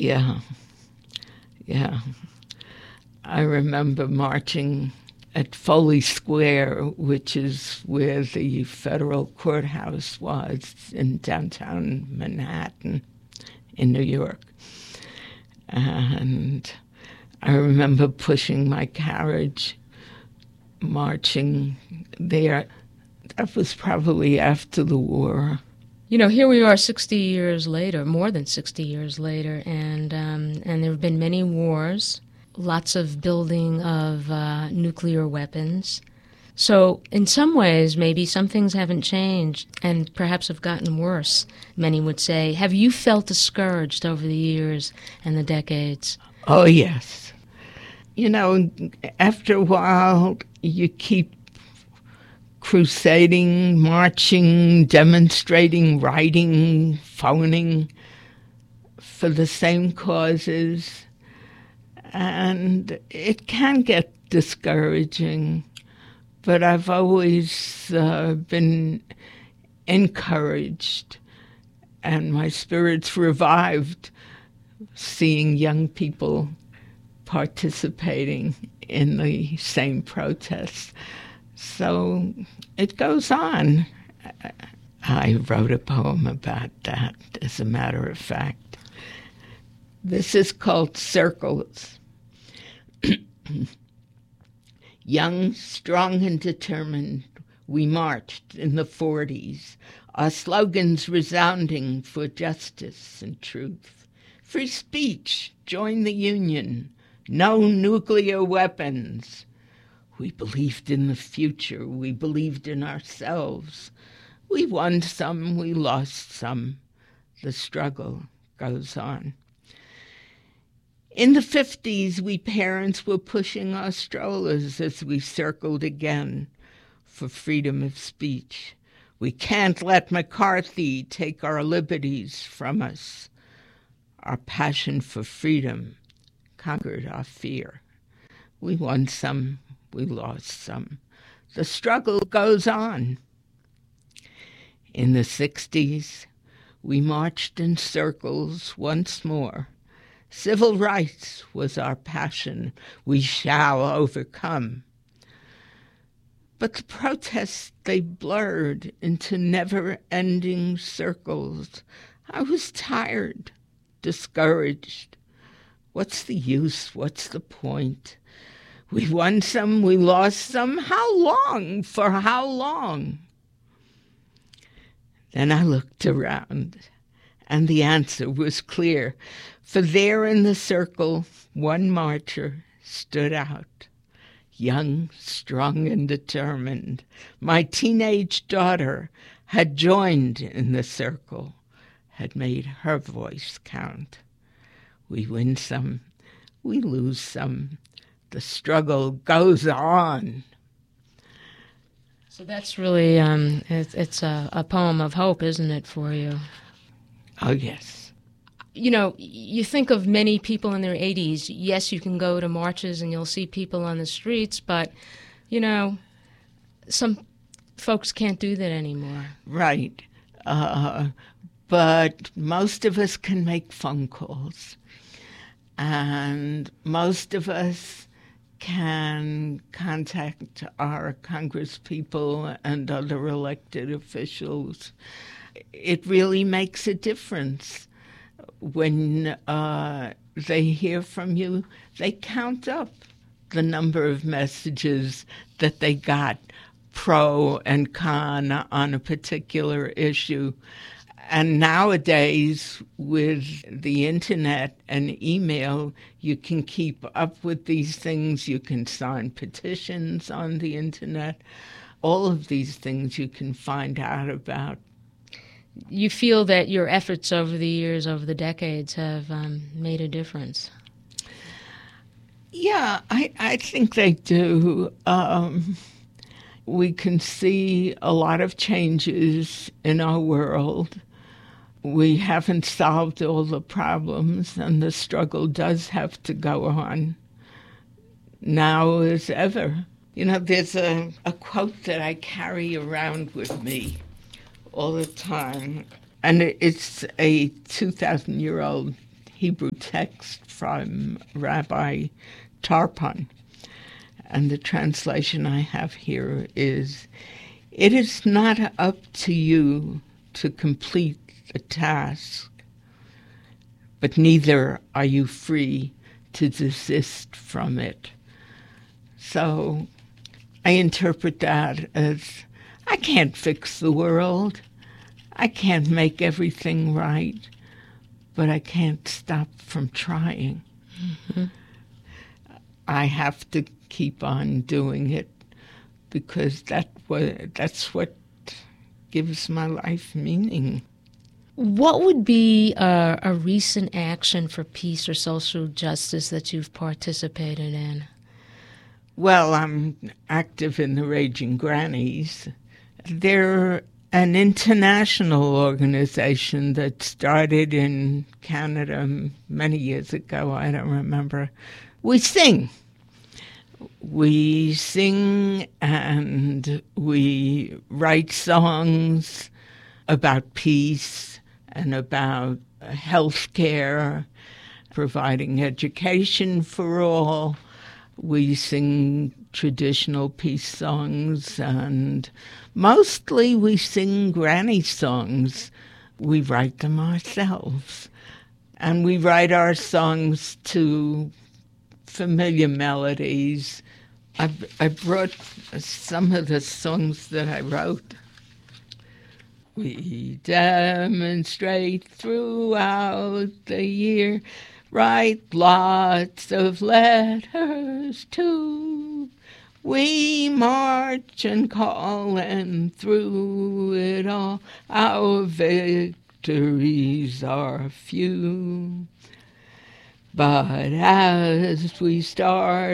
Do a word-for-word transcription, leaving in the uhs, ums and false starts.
Yeah, yeah. I remember marching at Foley Square, which is where the federal courthouse was in downtown Manhattan in New York. And I remember pushing my carriage, marching there. That was probably after the war. You know, here we are sixty years later, more than sixty years later, and um, and there have been many wars, lots of building of uh, nuclear weapons. So in some ways, maybe some things haven't changed and perhaps have gotten worse, many would say. Have you felt discouraged over the years and the decades? Oh, yes. You know, after a while, you keep crusading, marching, demonstrating, writing, phoning for the same causes. And it can get discouraging, but I've always uh, been encouraged and my spirits revived seeing young people participating in the same protests. So it goes on. I wrote a poem about that, as a matter of fact. This is called Circles. Young, strong, and determined, we marched in the forties, our slogans resounding for justice and truth. Free speech, join the union, no nuclear weapons. We believed in the future, we believed in ourselves. We won some, we lost some. The struggle goes on. In the fifties, we parents were pushing our strollers as we circled again for freedom of speech. We can't let McCarthy take our liberties from us. Our passion for freedom conquered our fear. We won some, we lost some. The struggle goes on. In the sixties, we marched in circles once more. Civil rights was our passion. We shall overcome. But the protests, they blurred into never-ending circles. I was tired, discouraged. What's the use? What's the point? We won some, we lost some. How long? For how long? Then I looked around, and the answer was clear. For there in the circle, one marcher stood out, young, strong, and determined. My teenage daughter had joined in the circle, had made her voice count. We win some, we lose some. The struggle goes on. So that's really, um, it, it's a, a poem of hope, isn't it, for you? Oh, yes. You know, you think of many people in their eighties. Yes, you can go to marches and you'll see people on the streets, but, you know, some folks can't do that anymore. Right. Uh, but most of us can make phone calls. And most of us can contact our congresspeople and other elected officials. It really makes a difference. When uh, they hear from you, they count up the number of messages that they got pro and con on a particular issue. And nowadays, with the internet and email, you can keep up with these things. You can sign petitions on the internet. All of these things you can find out about. You feel that your efforts over the years, over the decades, have um, made a difference? Yeah, I, I think they do. Um, we can see a lot of changes in our world. We haven't solved all the problems, and the struggle does have to go on now as ever. You know, there's a, a quote that I carry around with me all the time, and it's a two thousand year old Hebrew text from Rabbi Tarpon. And the translation I have here is, "It is not up to you to complete the task, but neither are you free to desist from it." So I interpret that as, I can't fix the world. I can't make everything right, but I can't stop from trying. Mm-hmm. I have to keep on doing it because that was, that's what gives my life meaning. What would be a, a recent action for peace or social justice that you've participated in? Well, I'm active in the Raging Grannies. They're an international organization that started in Canada many years ago. I don't remember. We sing. We sing and we write songs about peace and about health care, providing education for all. We sing traditional peace songs, and mostly we sing granny songs. We write them ourselves. And we write our songs to familiar melodies. I, I brought some of the songs that I wrote. We demonstrate throughout the year, write lots of letters too. We march and call, and through it all, our victories are few. But as we start